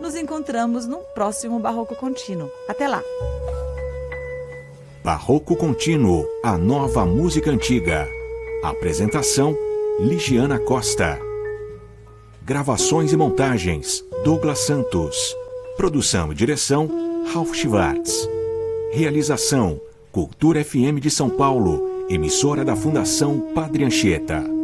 Nos encontramos no próximo Barroco Contínuo. Até lá! Barroco Contínuo, a nova música antiga. Apresentação, Ligiana Costa. Gravações e montagens, Douglas Santos. Produção e direção, Ralph Schwartz. Realização, Cultura FM de São Paulo, emissora da Fundação Padre Anchieta.